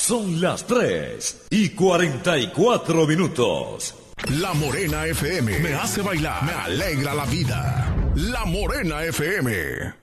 Son las 3:44. La Morena FM me hace bailar, me alegra la vida. La Morena FM.